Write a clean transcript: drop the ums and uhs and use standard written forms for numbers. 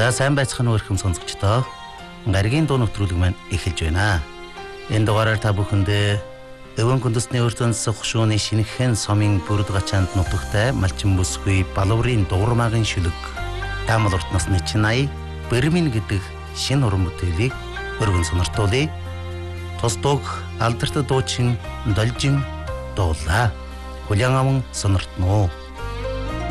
За сайн байцгаана уу эрхэм сонсогчдоо. Гаригийн дуу нэвтрүүлэг маань эхэлж байна. Энэ дугаараар та бүхэндээ Өвөн күндэсний өртөнс хушууны шинэхэн сомын бүрд гачаанд нутагтай малчин бүсгүй балуурын дуурмаагийн шүлэг таамал урт насны чинай Бэрмин гэдэг шинэ уран бүтээлийг өргөн сониртуулъя. Тус дууг алдарт дуучин Должин дуулаа. Хүлээн аван сониртно.